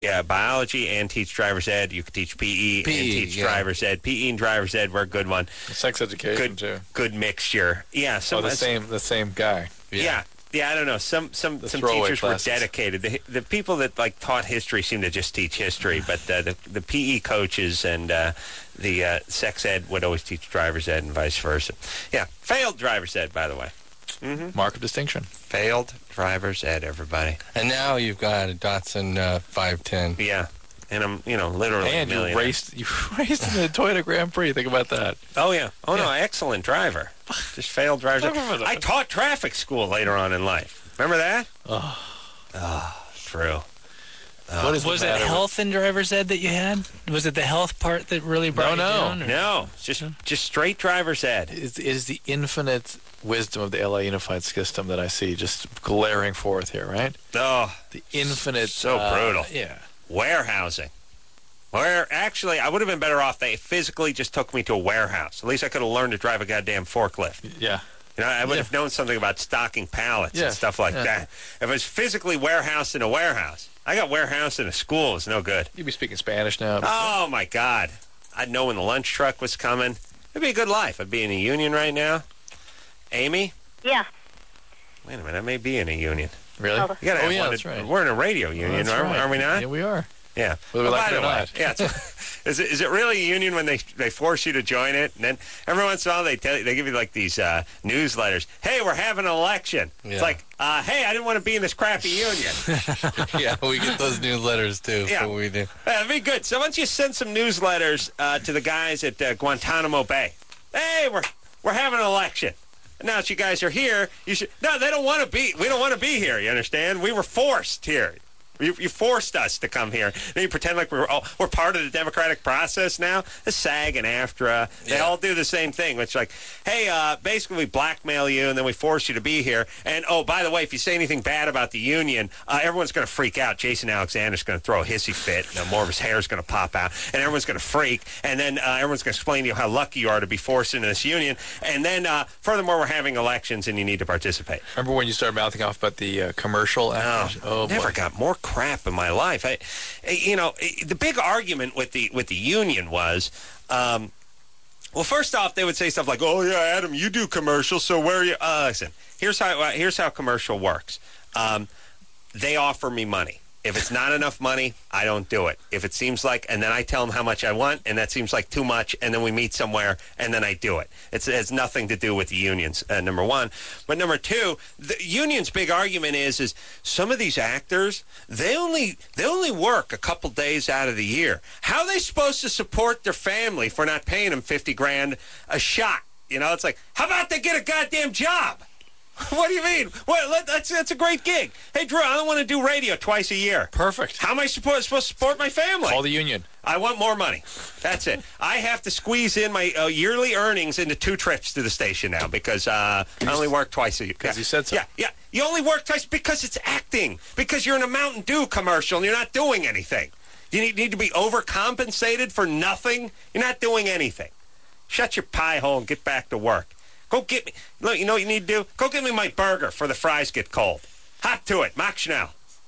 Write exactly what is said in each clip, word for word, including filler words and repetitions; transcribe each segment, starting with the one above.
yeah, biology and teach driver's ed. You could teach P E, P E and teach yeah. driver's ed. P E and driver's ed were a good one. Sex education good, too. Good mixture. Yeah, some oh, the same the same guy. Yeah. yeah. Yeah, I don't know. Some some, The some throwaway teachers classes. were dedicated. The, the people that like taught history seemed to just teach history, but uh, the the P E coaches and uh, the uh, sex ed would always teach driver's ed and vice versa. Yeah, failed driver's ed, by the way. Mm-hmm. Mark of distinction. Failed driver's ed, everybody. And now you've got a Datsun uh, five ten. Yeah, and I'm you know literally And a you millionaire. raced you raced in the Toyota Grand Prix. Think about that. Oh yeah. Oh no, Yeah. excellent driver. Just failed driver's ed. I taught traffic school later on in life. Remember that? Oh, oh true. Oh. What is Was the it matter health in driver's ed that you had? Was it the health part that really brought No, you no. down? or- No, just just straight driver's ed. It is the infinite wisdom of the L A Unified System that I see just glaring forth here, right? Oh, The infinite... so uh, brutal. Yeah. Warehousing. Where actually, I would have been better off. They physically just took me to a warehouse. At least I could have learned to drive a goddamn forklift. Yeah. You know, I would Yeah. have known something about stocking pallets Yeah, and stuff like yeah. that. If it was physically warehoused in a warehouse, I got warehoused in a school. It's no good. You'd be speaking Spanish now. Oh my God! I'd know when the lunch truck was coming. It'd be a good life. I'd be in a union right now. Amy, Yeah. wait a minute. I may be in a union. Really? Oh, You gotta Oh, have yeah, one that's to- right. We're in a radio union, That's aren't, right. are we not? Yeah, we are. Yeah. Whether we Oh, like by it or the way, not. yeah. It's, is it is it really a union when they they force you to join it, and then every once in a while they tell you, they give you like these uh, newsletters? Hey, we're having an election. Yeah. It's like, uh, hey, I didn't want to be in this crappy union. Yeah, we get those newsletters too. Yeah. What we do. That'd be good. So why don't you send some newsletters uh, to the guys at uh, Guantanamo Bay? Hey, we're we're having an election. Now that you guys are here, you should. No, they don't want to be. We don't want to be here. You understand? We were forced here. You, you forced us to come here. Then you pretend like we're all, we're part of the democratic process now. The SAG and AFTRA, they Yeah. all do the same thing. Which like, hey, uh, basically we blackmail you and then we force you to be here. And oh, by the way, if you say anything bad about the union, uh, everyone's going to freak out. Jason Alexander's going to throw a hissy fit. And more of his hair is going to pop out, and everyone's going to freak. And then uh, everyone's going to explain to you how lucky you are to be forced into this union. And then uh, furthermore, we're having elections and you need to participate. Remember when you started mouthing off about the uh, commercial? Oh, actors? oh never boy. got more crap in my life. I, you know, the big argument with the with the union was, um, well, first off, they would say stuff like, "Oh yeah, Adam, you do commercials, so where are you?" Uh, listen, here's how uh, here's how commercial works. Um, they offer me money. If it's not enough money, I don't do it. If it seems like, and then I tell them how much I want, and that seems like too much, and then we meet somewhere, and then I do it. It's, it has nothing to do with the unions, uh, number one. But number two, the union's big argument is, is some of these actors, they only they only work a couple days out of the year. How are they supposed to support their family for not paying them fifty grand a shot? You know, it's like, how about they get a goddamn job? What do you mean? Well, that's that's a great gig. Hey, Drew, I don't want to do radio twice a year. Perfect. How am I supposed, supposed to support my family? Call the union. I want more money. That's it. I have to squeeze in my uh, yearly earnings into two trips to the station now because uh, I only work twice a year. Because you said so. Yeah, yeah. You only work twice because it's acting. Because you're in a Mountain Dew commercial and you're not doing anything. You need, need to be overcompensated for nothing. You're not doing anything. Shut your pie hole and get back to work. Go get me. Look, you know what you need to do? Go get me my burger before the fries get cold. Hot to it. Mach schnell.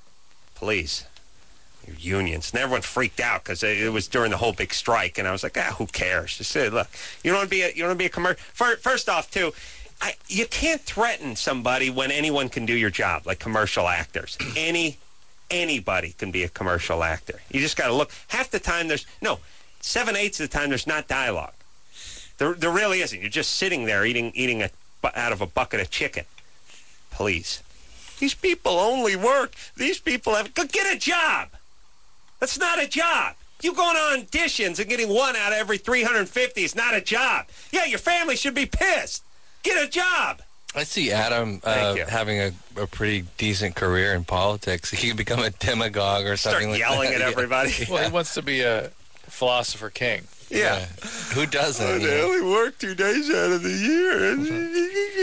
Please. Your unions. And everyone freaked out because it was during the whole big strike. And I was like, ah, who cares? Just say, look, you don't want to be a, you don't want to be a commercial. First off, too, I, you can't threaten somebody when anyone can do your job, like commercial actors. Any, anybody can be a commercial actor. You just got to look. Half the time there's, no, seven-eighths of the time there's not dialogue. There, there really isn't. You're just sitting there eating eating a, out of a bucket of chicken. Please. These people only work. These people have... Go get a job. That's not a job. You going on auditions and getting one out of every three hundred fifty is not a job. Yeah, your family should be pissed. Get a job. I see Adam uh, having a, a pretty decent career in politics. He can become a demagogue or Start something like that. yelling at everybody. Well, he wants to be a philosopher king. Yeah. Who doesn't? Oh, you they know? only work two days out of the year.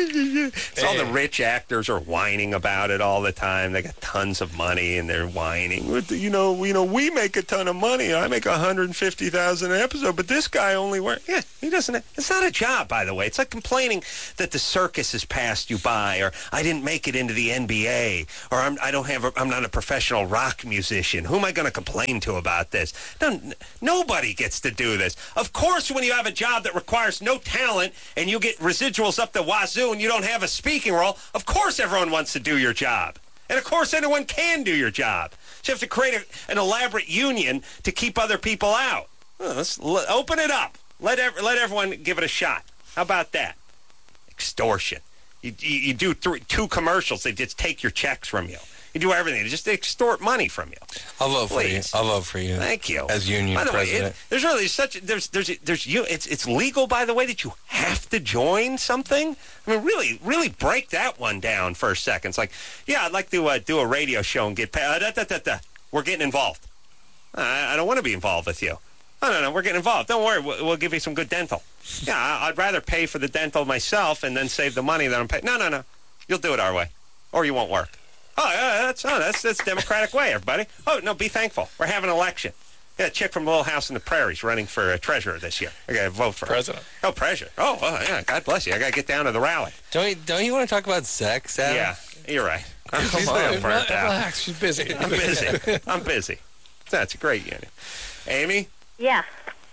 It's all the rich actors are whining about it all the time. They got tons of money and they're whining. You know, you know, we make a ton of money. I make one hundred fifty thousand an episode, but this guy only works. Yeah, he doesn't. It's not a job, by the way. It's like complaining that the circus has passed you by, or I didn't make it into the N B A, or I'm, I don't have. A, I'm not a professional rock musician. Who am I going to complain to about this? No, nobody gets to do this. Of course, when you have a job that requires no talent and you get residuals up the wazoo and you don't have a speaking role, of course everyone wants to do your job. And of course anyone can do your job. So you have to create a, an elaborate union to keep other people out. Well, let's l- open it up. Let ev- let everyone give it a shot. How about that? Extortion. You, you, you do th- two commercials, they just take your checks from you. You do everything. They just extort money from you. I'll vote Please. for you. I'll vote for you. Thank you. As union by the president. Way, it, there's really such there's there's there's you. It's it's legal, by the way, that you have to join something. I mean, really, really break that one down for a second. It's like, yeah, I'd like to uh, do a radio show and get paid. Uh, da, da, da, da. We're getting involved. I, I don't want to be involved with you. No, no, no, we're getting involved. Don't worry, we'll, we'll give you some good dental. Yeah, I, I'd rather pay for the dental myself and then save the money that I'm paying. No, no, no. You'll do it our way, or you won't work. Oh, yeah, that's oh, that's that's democratic way, everybody. Oh, no, be thankful. We're having an election. Got a chick from Little House in the Prairies running for uh, treasurer this year. I got to vote for her. President. Oh, president. Oh, oh, yeah. God bless you. I got to get down to the rally. Don't you, don't you want to talk about sex, Adam? Yeah, you're right. I'm, Come I'm on, burnt out. relax. She's busy. I'm busy. I'm busy. That's a great unit. Amy, Yeah,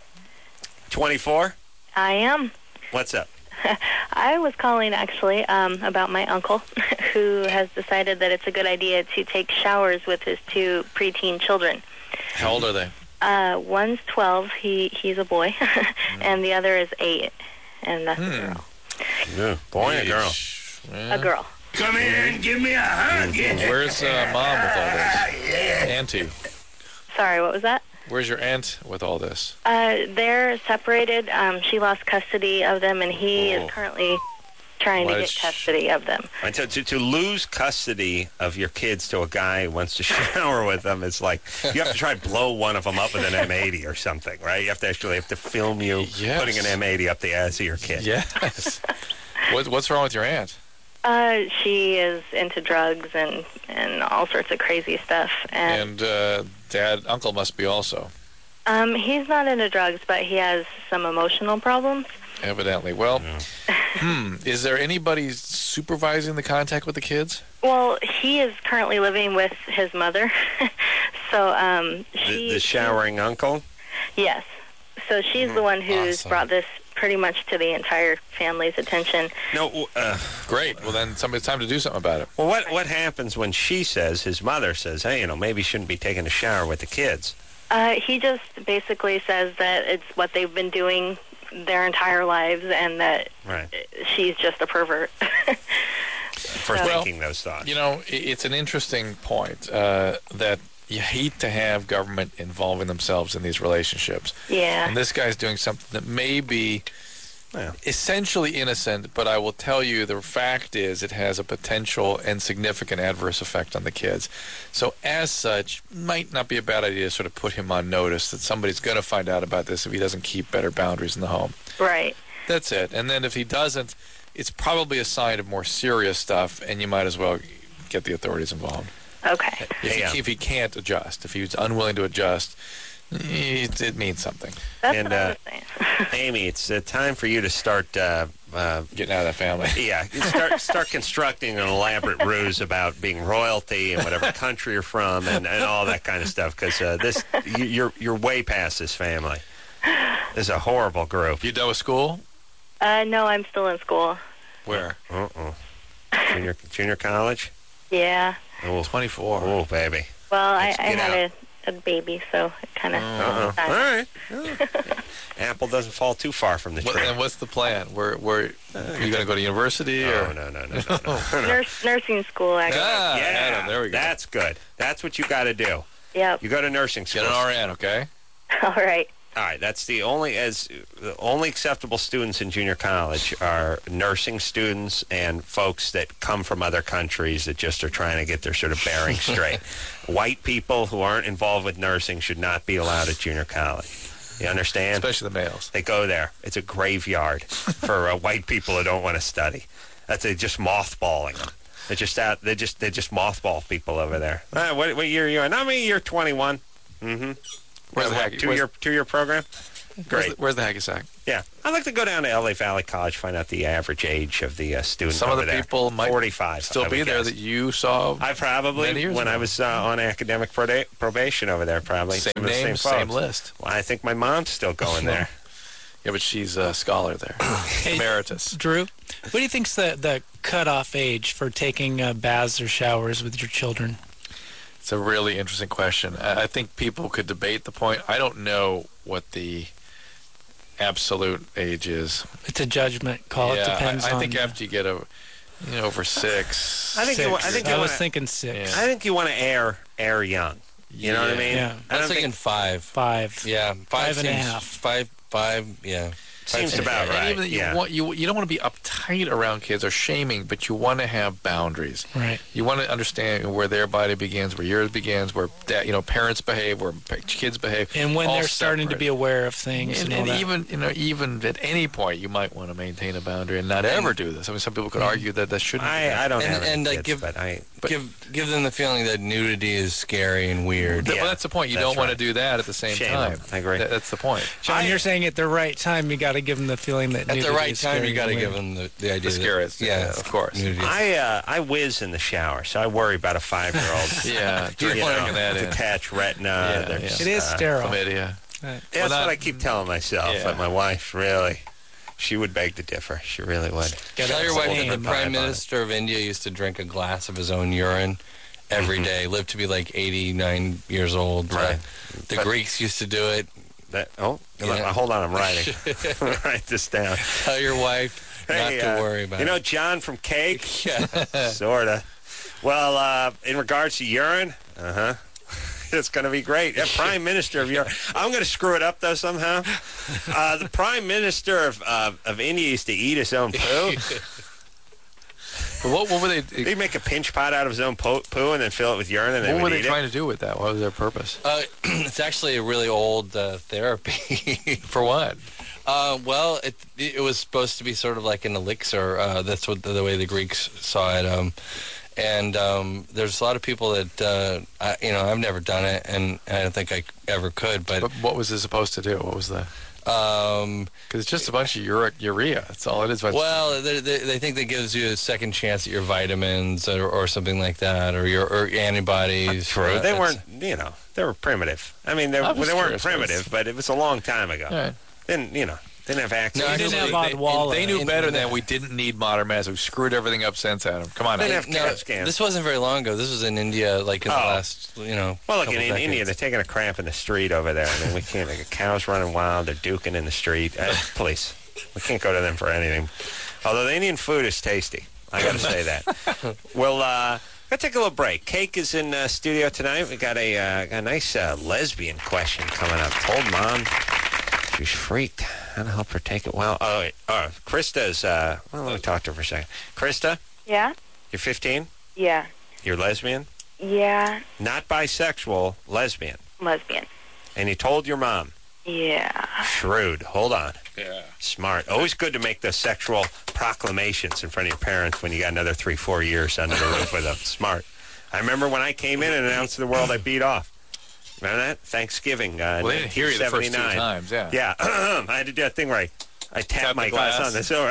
twenty-four. I am. What's up? I was calling actually um, about my uncle who has decided that it's a good idea to take showers with his two preteen children. How old are they? Uh, one's twelve, he he's a boy, and the other is eight, and that's Hmm. a girl. Yeah, boy and girl. Yeah. A girl. Come in and give me a hug. Where's uh, mom with all this? Auntie. Sorry, what was that? Where's your aunt with all this? Uh, they're separated. Um, she lost custody of them, and he Oh. is currently trying Why to did get she- custody of them. And to, to, to lose custody of your kids to a guy who wants to shower with them is like you have to try and blow one of them up with an M eighty or something, right? You have to actually have to film you Yes. putting an M eighty up the ass of your kid. Yes. what, what's wrong with your aunt? Uh, she is into drugs and, and all sorts of crazy stuff. And, And uh, dad, uncle must be also, um, he's not into drugs, but he has some emotional problems. evidently. Well, hmm, is there anybody supervising the contact with the kids? Well, he is currently living with his mother. so, um, she... The, the showering uncle? Yes. So she's the one who's Awesome. brought this pretty much to the entire family's attention. No, uh, Great. Well, then somebody's time to do something about it. well, what, what happens when she says, his mother says, hey, you know, maybe you shouldn't be taking a shower with the kids? Uh, he just basically says that it's what they've been doing their entire lives and that Right. she's just a pervert. For Well, thinking those thoughts. You know, i- it's an interesting point uh, that you hate to have government involving themselves in these relationships. Yeah. And this guy's doing something that may be Yeah. essentially innocent, but I will tell you the fact is it has a potential and significant adverse effect on the kids. So as such, might not be a bad idea to sort of put him on notice that somebody's going to find out about this if he doesn't keep better boundaries in the home. Right. That's it. And then if he doesn't, it's probably a sign of more serious stuff, and you might as well get the authorities involved. Okay. If, Yeah. he, if he can't adjust, if he's unwilling to adjust, it, it means something. That's And, what I uh, was saying. Amy, it's uh, time for you to start uh, uh, Getting out of that family. Yeah, you start start constructing an elaborate ruse about being royalty and whatever country you're from and, and all that kind of stuff. Because uh, this, you, you're you're way past this family. This is a horrible group. You done with school? Uh, no, I'm still in school. Where? Uh-uh. Junior junior college. Yeah. Oh, twenty-four. oh, baby. Well, I, Let's I get had a, a baby, so it kind of... Uh-uh. All right. Oh. Apple doesn't fall too far from the What, tree. and what's the plan? Where, where are you going to go to university? Oh, or? no, no, no, no, no. no. Nurse, nursing school, actually. Ah, Yeah, Adam, there we go. That's good. That's what you got to do. Yep. You go to nursing school. Get an R N, okay? All right. All right, that's the only as the only acceptable students in junior college are nursing students and folks that come from other countries that just are trying to get their sort of bearings straight. White people who aren't involved with nursing should not be allowed at junior college. You understand? Especially the males. They go there. It's a graveyard for uh, white people who don't want to study. That's they just mothballing them. They're just out. They just they just mothball people over there. Uh, what, what year are you in? I'm in year twenty-one. Mm-hmm. Where's the what, hacky? two Where's, year two year program? where's Great. the, where's the hacky sack? Yeah, I'd like to go down to L A Valley College, find out the average age of the uh, students. Some of over the there. people might forty-five. still I be would there guess. that you saw. I probably many years when ago. I was uh, on academic proda- probation over there. Probably Same some of the name, same, same folks. list. Well, I think my mom's still going there. Yeah, but she's a scholar there, emeritus. Drew, what do you think's the the cutoff age for taking uh, baths or showers with your children? It's a really interesting question. I I think people could debate the point. I don't know what the absolute age is. It's a judgment call. yeah, It depends I, I on. think uh, after you get a, you know, over six. I think you wa- I six. think you I was wanna- thinking six. Yeah. I think you want to air air young. You know what I Yeah. mean? Yeah. I I don't was thinking think five. Five. Yeah, five, Five and a seems- half. Five, five, yeah. seems Five, about And right. even you yeah. want you you don't want to be uptight around kids or shaming, but you want to have boundaries. Right. You want to understand where their body begins, where yours begins, where that, you know parents behave, where pa- kids behave, And when all they're starting to separate. be aware of things. And, And, all and that. even you know even at any point you might want to maintain a boundary and not ever do this. I mean, some people could argue that that shouldn't. be I, I don't And- have any and, like, kids, give- but I But- give give them the feeling that nudity is scary and weird. Th- Yeah, well, that's the point. You that's don't want to right. do that at the same Shame time. them. I agree. Th- that's the point. John, I- you're saying at the right time, you got to give them the feeling that At the nudity right is time, scary you got to and give weird. them the, the idea. The that- scariest, yeah, of course. nudity is- I uh, I whiz in the shower, so I worry about a five year old. Yeah, You drinking know, that in. detached retina. Yeah, there's, It is uh, sterile. Chlamydia. Right. That's Well, not- what I keep telling myself. Yeah. But my wife really, she would beg to differ. She really would. Gotta Tell your wife abstain. that the Prime Minister of India used to drink a glass of his own urine every day, lived to be like eighty-nine years old. Right. Uh, the But- Greeks used to do it. That, oh, Yeah. hold on, I'm writing. Write this down. Tell your wife not Hey, to uh, worry about You know it. John from Cake? Yeah. Sorta. Well, uh, in regards to urine, uh huh. It's going to be great. Yeah, Prime Minister of urine. I'm going to screw it up though somehow. Uh, the Prime Minister of uh, of India used to eat his own poo. But what, what were they? He'd make a pinch pot out of his own po- poo and then fill it with urine, and then What would were they eat trying it. to do with that? What was their purpose? Uh, it's actually a really old uh, therapy. For what? Uh, well, it it was supposed to be sort of like an elixir. Uh, that's what the, the way the Greeks saw it. Um, and um, there's a lot of people that uh, I, you know I've never done it, and I don't think I ever could. But, But what was it supposed to do? What was the? um, Because it's just a bunch of uric, urea. That's all it is. well, they, they, they think that gives you a second chance at your vitamins or, or something like that, or your or antibodies. True. Uh, They it's- weren't, you know, they were primitive. I mean, they, I was they weren't curious. primitive, but it was a long time ago. All right. Then, you know, didn't have access. No, You didn't actually, have they- Odwalla. They knew in- better in than the- we didn't need modern medicine. We screwed everything up since, Adam. Come on. They Adam. didn't have No, CAT scans. this wasn't very long ago. This was in India, like in the Oh. last, you know. Well, look, in, couple in India, decades. they're taking a crap in the street over there. I mean, we can't, like, cows running wild, they're duking in the street. Uh, police. We can't go to them for anything. Although the Indian food is tasty. I got to say that. Well, uh, let's take a little break. Cake is in uh, studio tonight. We got a, uh, got a nice uh, lesbian question coming up. Told Mom she was freaked. How to help her take it well. Oh, wait. Oh, Krista's, uh, well, let me talk to her for a second. Krista, Yeah? you're fifteen? Yeah. You're lesbian? Yeah. Not bisexual, lesbian. Lesbian. And you told your mom. Yeah. Shrewd. Hold on. Yeah. Smart. Always good to make those sexual proclamations in front of your parents when you got another three, four years under the roof with them. Smart. I remember when I came in and announced to the world I beat off. Remember that? Thanksgiving. Uh, Well, they didn't hear you the first two nineteen seventy-nine. times. Yeah. Yeah. I had to do that thing where I, I tapped Tap my the glass. glass. on the silver.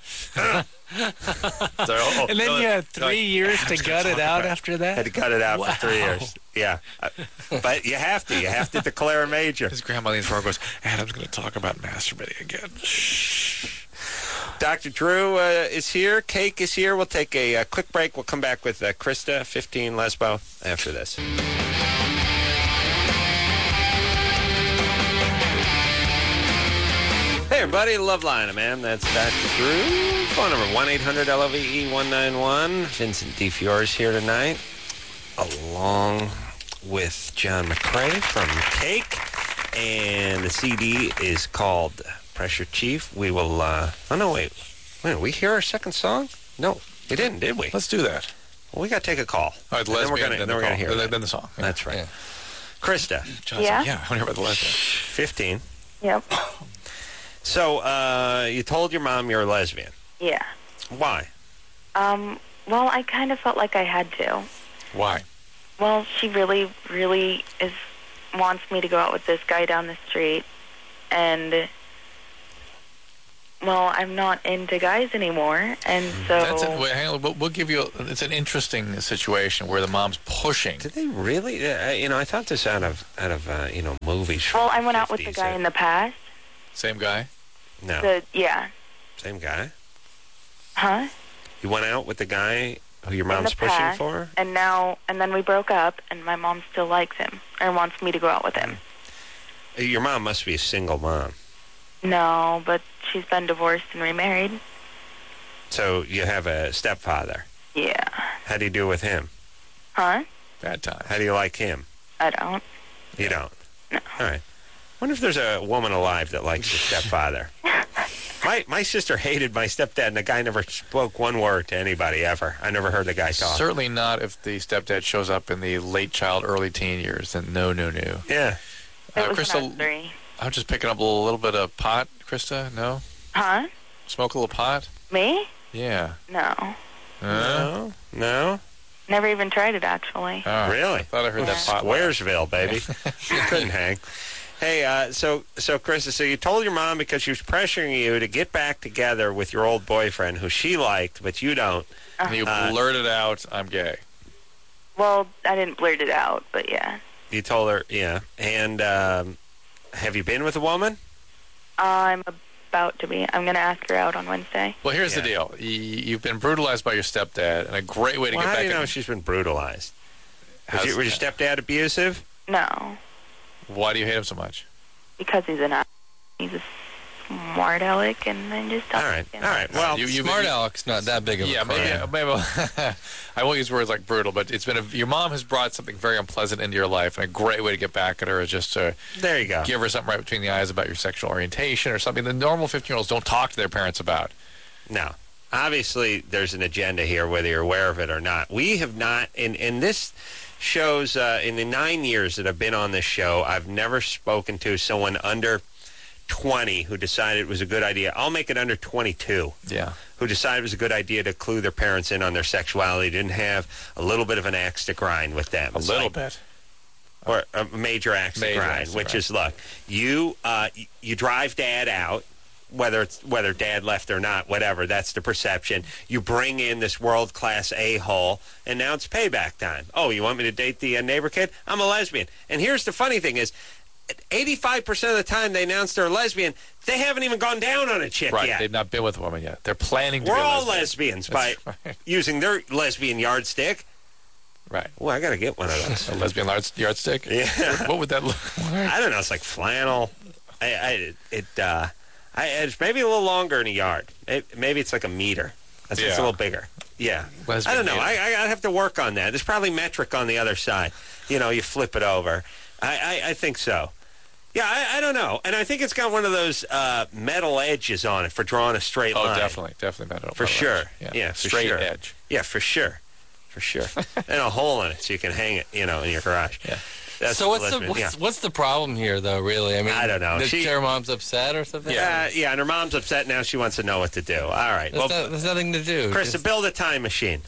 So, oh, And then no, you had no, three years to gut it out after Had that? to cut it out Wow. for three years. Yeah. Uh, But you have to. You have to declare a major. His grandma leans forward and goes, Adam's going to talk about masturbating again. Doctor Drew uh, is here. Cake is here. We'll take a, uh quick break. We'll come back with uh, Krista, fifteen, Lesbo, after this. Hey, everybody. Love Line, man. That's Doctor Drew. Phone number one eight hundred L O V E one nine one. Vincent DeFiore is here tonight, along with John McCrae from Cake. And the C D is called Pressure Chief. We will, uh, oh no, wait. Wait, did we hear our second song? No, we didn't, did we? Let's do that. Well, we got to take a call. All right, the And then we're lesbian, gonna, then, then we're the going to call. hear then, that. then the song. Yeah. That's right. Yeah. Krista, John's Yeah? like, yeah, I want to hear about the lesbian. fifteen. Yep. So, uh, you told your mom you're a lesbian. Yeah. Why? Um, well, I kind of felt like I had to. Why? Well, she really, really is wants me to go out with this guy down the street, and well, I'm not into guys anymore, and so That's a, wait, hang on, we'll, we'll give you. A, it's an interesting situation where the mom's pushing. Did they really? Uh, you know, I thought this out of out of uh, you know movies. from well, I went out with the fifties, guy uh, in the past. Same guy. No, The yeah, same guy. huh? You went out with the guy who your In mom's the pushing past, for? and now and then we broke up, and my mom still likes him and wants me to go out with him. Your mom must be a single mom. No, but she's been divorced and remarried. So you have a stepfather. Yeah. How do you do with him? Huh? Bad time. How do you like him? I don't. You don't? No. All right. Wonder if there's a woman alive that likes your stepfather. my my sister hated my stepdad, and the guy never spoke one word to anybody ever. I never heard the guy talk. Certainly not if the stepdad shows up in the late child, early teen years. Then no, no, no. Yeah. It Uh, was Krista, nursery. I'm just picking up a little, little bit of pot, Krista. No, Huh? smoke a little pot. Me? Yeah. No. Uh, No? No? Never even tried it, actually. all right. Really? I thought I heard that Yeah. pot. Squaresville, baby. You couldn't hang. Hey, uh, so, so, Krista, so you told your mom because she was pressuring you to get back together with your old boyfriend who she liked, but you don't. And you Uh, blurted out, "I'm gay." Well, I didn't blurt it out, but yeah. You told her, yeah. And um, have you been with a woman? I'm about to be. I'm going to ask her out on Wednesday. Well, here's Yeah. the deal. Y- You've been brutalized by your stepdad, and a great way to Well, get how back do you know at she's been brutalized? Was, How's you, was your that? stepdad abusive? No, Why do you hate him so much? because he's an he's a smart aleck, and then just All right, all right. Well, You- you- Smart you- Alec's not that big of Yeah, a maybe, crime. maybe I won't use words like brutal, but it's been a, your mom has brought something very unpleasant into your life, and a great way to get back at her is just to there you go. give her something right between the eyes about your sexual orientation or something that normal fifteen-year-olds don't talk to their parents about. No. Obviously, there's an agenda here, whether you're aware of it or not. We have not, and, and this shows, uh, in the nine years that I've been on this show, I've never spoken to someone under twenty who decided it was a good idea. I'll make it under twenty-two. Yeah. Who decided it was a good idea to clue their parents in on their sexuality, didn't have a little bit of an axe to grind with them. A It's little like- bit. Or a major axe Major to grind, axe to which grind. is, look, you, uh, y- you drive dad out, whether it's, whether dad left or not, whatever, that's the perception. You bring in this world-class a-hole, and now it's payback time. Oh, you want me to date the uh, neighbor kid? I'm a lesbian. And here's the funny thing is, eighty-five percent of the time they announce they're a lesbian, they haven't even gone down on a chick Right. yet. They've not been with a woman yet. They're planning to We're be a all lesbian. lesbians by That's right. using their lesbian yardstick. Right. Oh, I got to get one of those. A lesbian yard- yardstick? Yeah. What would that look like? I don't know. It's like flannel. I, I it uh, I it's maybe a little longer in a yard. It, maybe it's like a meter. That's it's Yeah. a little bigger. Yeah. Lesbian I don't know. meter. I I have to work on that. There's probably metric on the other side. You know, you flip it over. I I, I think so. Yeah, I, I don't know. And I think it's got one of those uh, metal edges on it for drawing a straight Oh, line. definitely. Definitely metal. For metal sure. edge. Yeah. Yeah, for Straight sure. edge. Yeah, for sure. For sure. And a hole in it so you can hang it, you know, in your garage. Yeah. That's So what's the lesbian, what's, yeah. what's the problem here, though? Really, I mean, I don't know. Is She- her mom's upset or something? Yeah, yeah, and her mom's upset now. She wants to know what to do. All right. There's, Well, no, there's nothing to do. Krista, Just- build a time machine.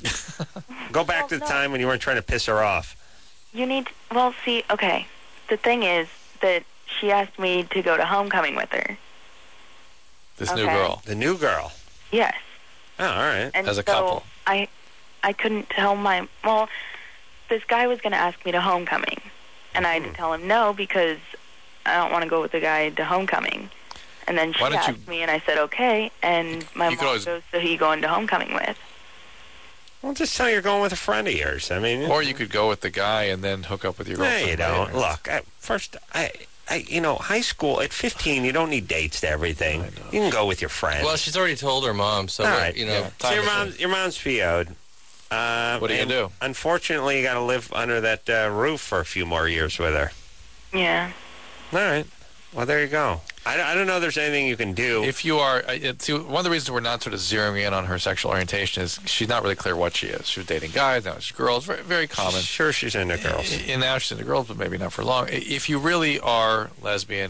Go back Well, to the no. time when you weren't trying to piss her off. You need, well, see, okay. The thing is that she asked me to go to homecoming with her. This new Okay. girl. The new girl. Yes. Oh, all right. And As a so couple. I, I couldn't tell my, well, this guy was going to ask me to homecoming. And I Hmm. had to tell him no because I don't want to go with the guy to homecoming. And then she Why don't you- asked me, and I said okay. And my You could mom always- goes, so who you going to homecoming with? Well, just tell her you're going with a friend of yours. I mean, Or you could go with the guy and then hook up with your no, girlfriend. you don't. later. Look, I, first, I, I, you know, high school at fifteen, you don't need dates to everything. You can go with your friends. well, she's already told her mom, so All what- right, you know. yeah. so time your machine. mom's your mom's P O'd. Uh, What are you and gonna do? Unfortunately, you got to live under that uh, roof for a few more years with her. Yeah. All right. Well, there you go. I, I don't know if there's anything you can do. If you are, uh, it- see, one of the reasons we're not sort of zeroing in on her sexual orientation is she's not really clear what she is. She was dating guys, now she's girls. Very, very common. Sure, she's into girls. And now she's into girls, but maybe not for long. If you really are lesbian,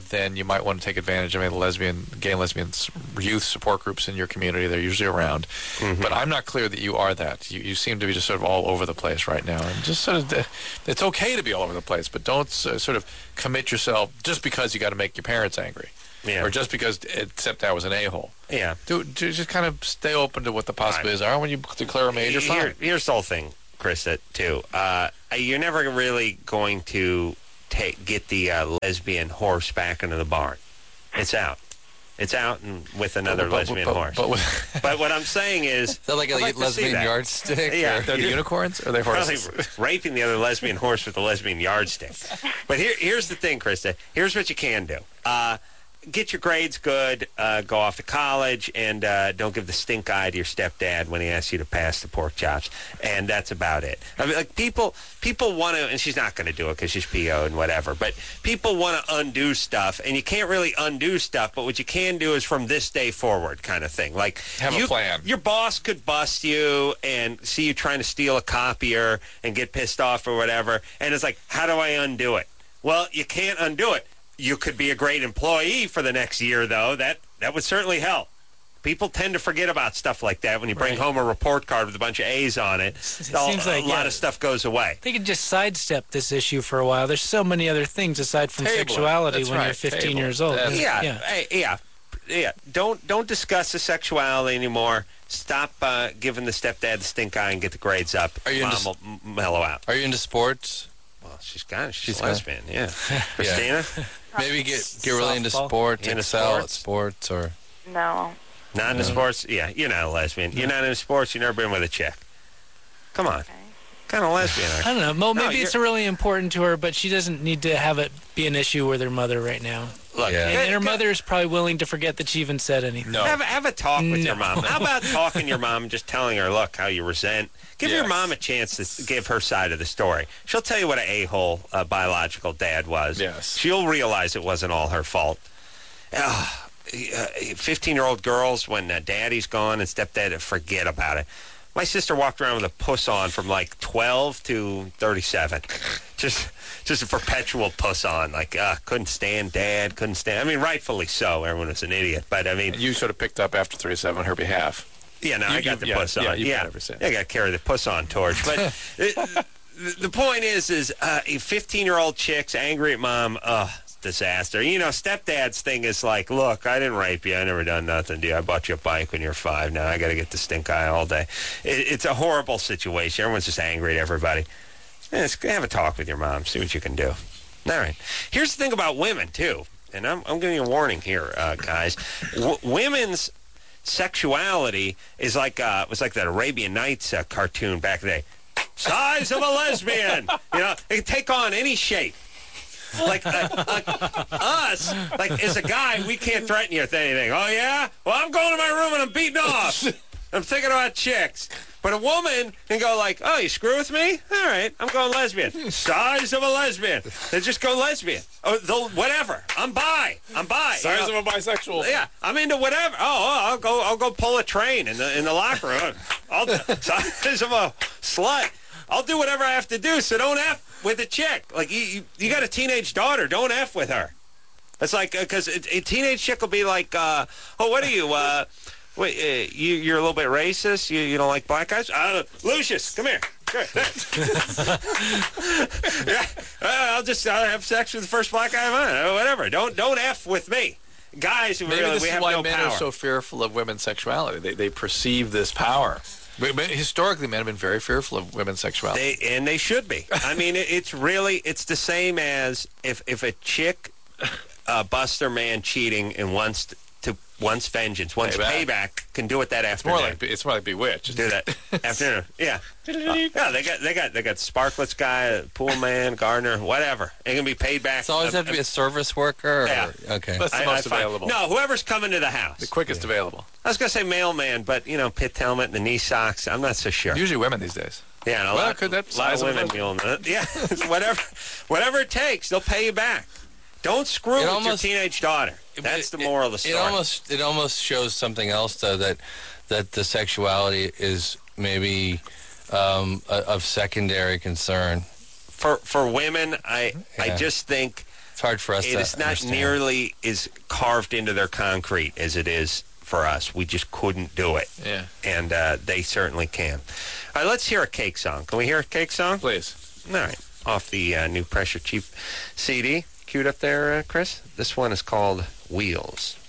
then you might want to take advantage of any of the lesbian, gay and lesbian s- youth support groups in your community. They're usually around. Mm-hmm. But I'm not clear that you are that. You, you seem to be just sort of all over the place right now. And just sort of, it's okay to be all over the place, but don't uh, sort of commit yourself just because you got to make your parents angry. Yeah. Or just because stepdad was an a-hole. Yeah. Do, do just kind of stay open to what the possibilities are. When you declare a major, fine. Here, here's the whole thing, Krista, too. Uh, you're never really going to take get the uh, lesbian horse back into the barn. It's out. It's out and with another but, lesbian but, horse. But, but, but what I'm saying is... Is that like a I'd like to see lesbian that. yardstick? Yeah. They're the unicorns? Or are they horses? Probably raping the other lesbian horse with a lesbian yardstick. But here, here's the thing, Krista. Here's what you can do. Uh, get your grades good, uh, go off to college, and uh, don't give the stink eye to your stepdad when he asks you to pass the pork chops. And that's about it. I mean, like, people people want to, and she's not going to do it because she's P O and whatever, but people want to undo stuff, and you can't really undo stuff, but what you can do is from this day forward kind of thing. Like, have you, a plan. Your boss could bust you and see you trying to steal a copier and get pissed off or whatever, and it's like, how do I undo it? Well, you can't undo it. You could be a great employee for the next year, though. That that would certainly help. People tend to forget about stuff like that when you bring Right. home a report card with a bunch of A's on it. It all- seems like, a lot yeah. of stuff goes away. They could just sidestep this issue for a while. There's so many other things aside from Table it. sexuality That's when right, you're fifteen table. years old. That's- Yeah, yeah. hey, yeah, yeah. Don't don't discuss the sexuality anymore. Stop uh, giving the stepdad the stink eye and get the grades up. Are you Mom into- will m- mellow out. Are you into sports? Well, she's got it. She's, She's a got- lesbian. Yeah, Christina, Maybe get get really into Softball? sports, Into excel sports? at sports, or No. not into sports. Yeah, you're not a lesbian. You're not into sports. You've never been with a chick. Come on, Okay. kind of lesbian are you? I don't know. Mo, No, maybe it's you're- really important to her, but she doesn't need to have it be an issue with her mother right now. Look, Yeah. And, and her go- mother is probably willing to forget that she even said anything. No. Have, a- have a talk with your No. mom. How about talking to your mom and just telling her, look, how you resent. Give your Yes. mom a chance to give her side of the story. She'll tell you what an a-hole uh, biological dad was. Yes. She'll realize it wasn't all her fault. fifteen-year-old girls, when uh, daddy's gone and stepdad, forget about it. My sister walked around with a puss on from like twelve to thirty-seven. Just just a perpetual puss on. Like, uh, couldn't stand dad, couldn't stand. I mean, rightfully so. Everyone was an idiot. But, I mean, You sort of picked up after thirty-seven on her behalf. yeah, no, You- I got you- the yeah, puss on. yeah, you yeah, got every sense. I got to carry the puss on torch. But it, the, the point is, is uh, fifteen-year-old chicks angry at mom, ugh, disaster. You know, stepdad's thing is like, look, I didn't rape you. I never done nothing to you. I bought you a bike when you were five. Now I got to get the stink eye all day. It, it's a horrible situation. Everyone's just angry at everybody. Yeah, it's, have a talk with your mom. See what you can do. All right. Here's the thing about women, too. And I'm, I'm giving you a warning here, uh, guys. W- women's sexuality is like uh, was like that Arabian Nights uh, cartoon back in the day. Size of a lesbian. You know, it can take on any shape. Like, like, like us, like as a guy, we can't threaten you with anything. Oh yeah? Well, I'm going to my room and I'm beating off. I'm thinking about chicks. But a woman can go like, oh, you screw with me? All right, I'm going lesbian. Size of a lesbian. They just go lesbian. Oh, they'll, whatever. I'm bi. I'm bi. Size You know? of a bisexual. Yeah, I'm into whatever. Oh, oh, I'll go. I'll go pull a train in the in the locker room. I'll size of a slut. I'll do whatever I have to do. So don't f with a chick. Like you, you, you got a teenage daughter. Don't f with her. It's like because a, a teenage chick will be like, uh, oh, what are you? Uh, wait, uh, you you're a little bit racist. You you don't like black guys? Uh, Lucius, come here. Come here. Yeah, uh, I'll just I'll have sex with the first black guy I find. Uh, whatever. Don't don't f with me. Guys, Maybe really, this we is have why no men power. are so fearful of women's sexuality. They they perceive this power. But, but historically, men have been very fearful of women's sexuality. They, and they should be. I mean, it, it's really, it's the same as if, if a chick uh, busts their man cheating and wants to, to wants vengeance, wants Payback. payback, can do it that it's more afternoon. like it's more like Bewitched. do that afternoon. Yeah. Uh, yeah, they got they got they got Sparklets guy, pool man, gardener, whatever. It can be paid back. it's always Uh, have to be a service worker. Or, Yeah. Okay. That's the I- most I find- available. No, whoever's coming to the house. The quickest available. I was gonna say mailman, but you know, pit helmet and the knee socks. I'm not so sure. Usually women these days. Yeah, and a Well, lot, could that lot of size of women a- feel that. Yeah, whatever, whatever it takes, they'll pay you back. Don't screw It with almost- your teenage daughter. That's the moral of the story. It almost it almost shows something else though, that that the sexuality is maybe um, a, of secondary concern. for for women, I I Yeah. just think It's hard for us it to is not understand. nearly as carved into their concrete as it is for us. We just couldn't do it. Yeah. And uh, they certainly can. All right, let's hear a cake song. Can we hear a cake song? Please. All right. Off the uh, new Pressure Cheap C D. Queued up there, uh, Chris. This one is called Wheels.